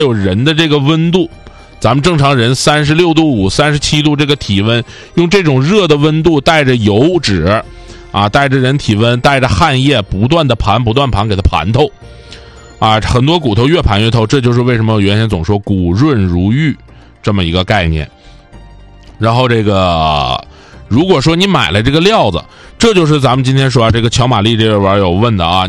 有人的这个温度，咱们正常人36度5、37度这个体温，用这种热的温度带着油脂啊，带着人体温，带着汗液，不断盘给它盘透啊，很多骨头越盘越透，这就是为什么我原先总说骨润如玉这么一个概念。然后这个如果说你买了这个料子，这就是咱们今天说啊，这个乔玛丽这位网友问的啊，